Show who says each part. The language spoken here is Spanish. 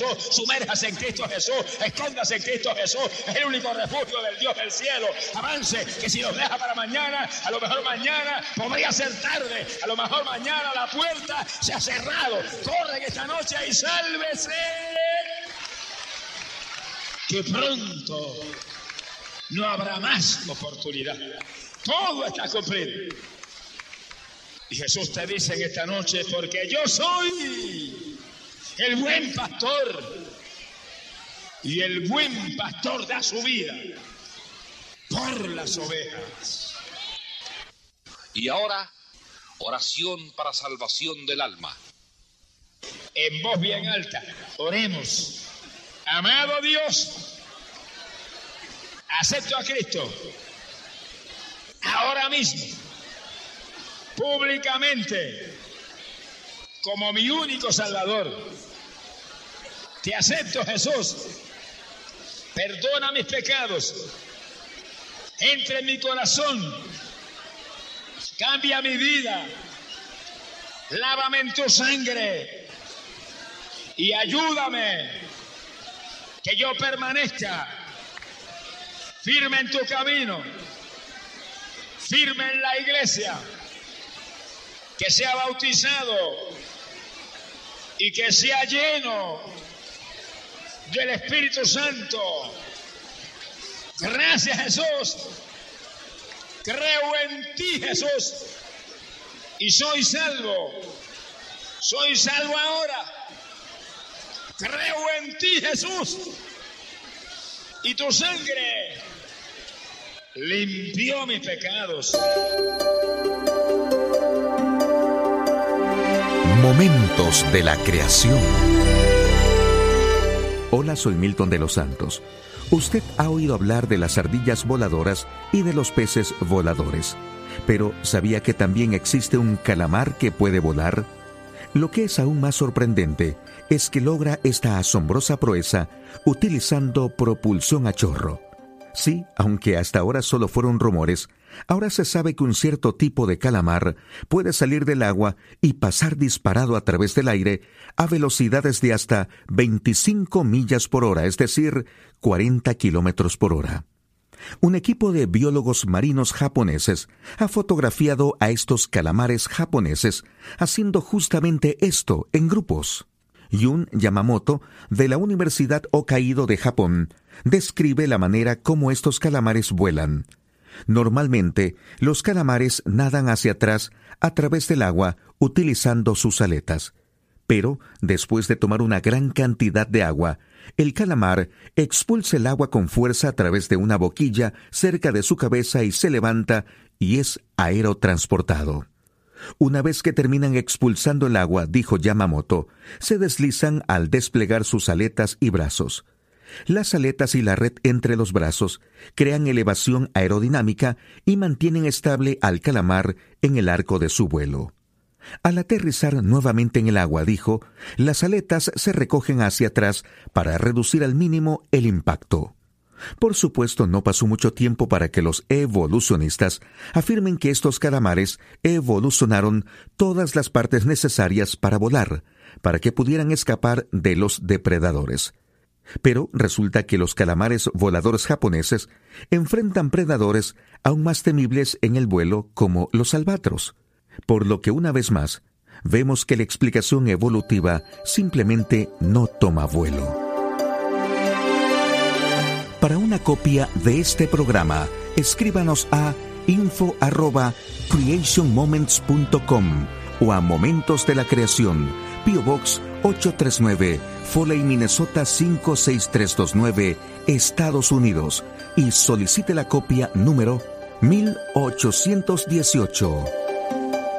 Speaker 1: Jesús, sumérjase en Cristo Jesús, escóndase en Cristo Jesús, es el único refugio del Dios del cielo. Avance, que si los deja para mañana, a lo mejor mañana podría ser tarde, a lo mejor mañana la puerta se ha cerrado. Corre esta noche y sálvese, que pronto no habrá más oportunidad. Todo está cumplido. Y Jesús te dice en esta noche, porque yo soy el buen pastor, y el buen pastor da su vida por las ovejas.
Speaker 2: Y ahora, oración para salvación del alma.
Speaker 1: En voz bien alta, oremos. Amado Dios, acepto a Cristo ahora mismo, públicamente, como mi único Salvador. Te acepto, Jesús. Perdona mis pecados. Entra en mi corazón. Cambia mi vida. Lávame en tu sangre. Y ayúdame que yo permanezca firme en tu camino, firme en la iglesia, que sea bautizado y que sea lleno del Espíritu Santo. Gracias, Jesús. Creo en ti, Jesús, y soy salvo. Soy salvo ahora. Creo en ti, Jesús, y tu sangre limpió mis pecados.
Speaker 3: Momentos de la creación. Hola, soy Milton de los Santos. Usted ha oído hablar de las ardillas voladoras y de los peces voladores, pero ¿sabía que también existe un calamar que puede volar? Lo que es aún más sorprendente es que logra esta asombrosa proeza utilizando propulsión a chorro. Sí, aunque hasta ahora solo fueron rumores, ahora se sabe que un cierto tipo de calamar puede salir del agua y pasar disparado a través del aire a velocidades de hasta 25 millas por hora, es decir, 40 kilómetros por hora. Un equipo de biólogos marinos japoneses ha fotografiado a estos calamares japoneses haciendo justamente esto en grupos. Jun Yamamoto, de la Universidad Hokkaido de Japón, describe la manera como estos calamares vuelan. Normalmente, los calamares nadan hacia atrás a través del agua utilizando sus aletas. Pero, después de tomar una gran cantidad de agua, el calamar expulsa el agua con fuerza a través de una boquilla cerca de su cabeza y se levanta y es aerotransportado. Una vez que terminan expulsando el agua, dijo Yamamoto, se deslizan al desplegar sus aletas y brazos. Las aletas y la red entre los brazos crean elevación aerodinámica y mantienen estable al calamar en el arco de su vuelo. Al aterrizar nuevamente en el agua, dijo, las aletas se recogen hacia atrás para reducir al mínimo el impacto. Por supuesto, no pasó mucho tiempo para que los evolucionistas afirmen que estos calamares evolucionaron todas las partes necesarias para volar, para que pudieran escapar de los depredadores. Pero resulta que los calamares voladores japoneses enfrentan predadores aún más temibles en el vuelo como los albatros, por lo que una vez más vemos que la explicación evolutiva simplemente no toma vuelo. Para una copia de este programa, escríbanos a info@creationmoments.com o a Momentos de la Creación, P.O. Box 839, Foley, Minnesota 56329, Estados Unidos, y solicite la copia número 1818.